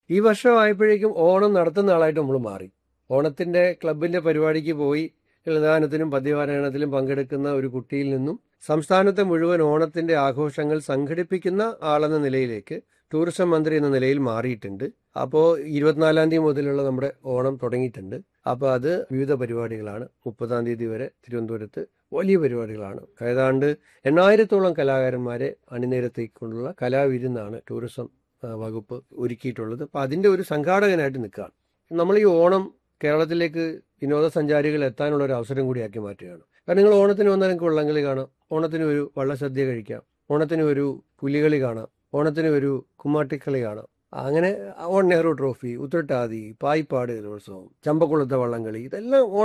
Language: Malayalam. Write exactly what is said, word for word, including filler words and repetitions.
ഈ വർഷം ആയപ്പോഴേക്കും ഓണം നടത്തുന്ന ആളായിട്ട് നമ്മൾ മാറി. ഓണത്തിന്റെ ക്ലബിന്റെ പരിപാടിക്ക് പോയി ലളിതഗാനത്തിലും പദ്യപാരായണത്തിലും പങ്കെടുക്കുന്ന ഒരു കുട്ടിയിൽ നിന്നും സംസ്ഥാനത്തെ മുഴുവൻ ഓണത്തിന്റെ ആഘോഷങ്ങൾ സംഘടിപ്പിക്കുന്ന ആളെന്ന നിലയിലേക്ക് ടൂറിസം മന്ത്രി എന്ന നിലയിൽ മാറിയിട്ടുണ്ട്. അപ്പോൾ ഇരുപത്തിനാലാം തീയതി മുതലുള്ള നമ്മുടെ ഓണം തുടങ്ങിയിട്ടുണ്ട്. അപ്പോൾ അത് വിവിധ പരിപാടികളാണ്. മുപ്പതാം തീയതി വരെ തിരുവനന്തപുരത്ത് വലിയ പരിപാടികളാണ്. ഏതാണ്ട് എണ്ണായിരത്തോളം കലാകാരന്മാരെ അണിനിരത്തിക്കൊണ്ടുള്ള കലാവിരുന്നാണ് ടൂറിസം വകുപ്പ് ഒരുക്കിയിട്ടുള്ളത്. അപ്പോൾ അതിൻ്റെ ഒരു സംഘാടകനായിട്ട് നിൽക്കുകയാണ്. നമ്മൾ ഈ ഓണം കേരളത്തിലേക്ക് വിനോദസഞ്ചാരികൾ എത്താനുള്ള ഒരു അവസരം കൂടിയാക്കി മാറ്റുകയാണ്. കാരണം നിങ്ങൾ ഓണത്തിന് വന്നാൽ നിങ്ങൾക്ക് വള്ളംകളി കാണാം, ഓണത്തിന് ഒരു വള്ളസദ്യ കഴിക്കാം, ഓണത്തിന് ഒരു പുലികളി കാണാം, ഓണത്തിന് ഒരു കുമ്മാട്ടിക്കളി കാണാം. അങ്ങനെ ഓൺ നെഹ്റു ട്രോഫി, ഉത്രട്ടാതി, പായിപ്പാട് ജലോത്സവം, ചമ്പക്കുളത്തെ വള്ളംകളി, ഇതെല്ലാം